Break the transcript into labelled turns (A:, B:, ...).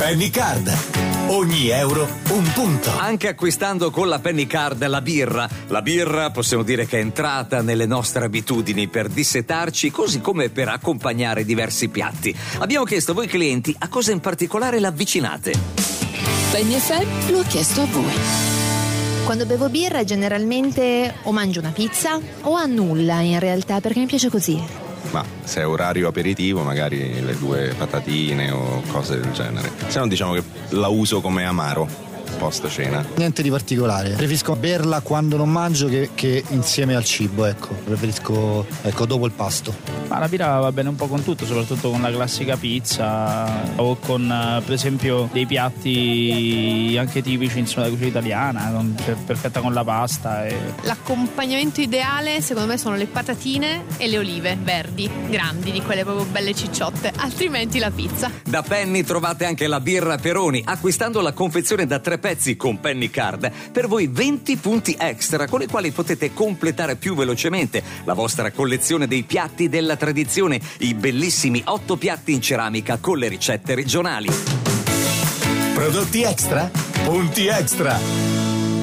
A: Penny Card. Ogni euro un punto.
B: Anche acquistando con la Penny Card la birra possiamo dire che è entrata nelle nostre abitudini per dissetarci, così come per accompagnare diversi piatti. Abbiamo chiesto a voi clienti a cosa in particolare l'avvicinate.
C: Penny FM lo ha chiesto a voi.
D: Quando bevo birra generalmente o mangio una pizza o a nulla in realtà, perché mi piace così.
E: Ma se è orario aperitivo magari le 2 patatine o cose del genere. Se no diciamo che la uso come amaro post cena.
F: Niente di particolare, preferisco berla quando non mangio che insieme al cibo, ecco. Preferisco dopo il pasto.
G: Ma la birra va bene un po' con tutto, soprattutto con la classica pizza o con per esempio dei piatti anche tipici insomma della cucina italiana, perfetta con la pasta.
H: L'accompagnamento ideale secondo me sono le patatine e le olive verdi, grandi, di quelle proprio belle cicciotte, altrimenti la pizza.
B: Da Penny trovate anche la birra Peroni. Acquistando la confezione da 3 pezzi con Penny Card, per voi 20 punti extra con i quali potete completare più velocemente la vostra collezione dei piatti della tradizione, i bellissimi 8 piatti in ceramica con le ricette regionali.
A: Prodotti extra? Punti extra!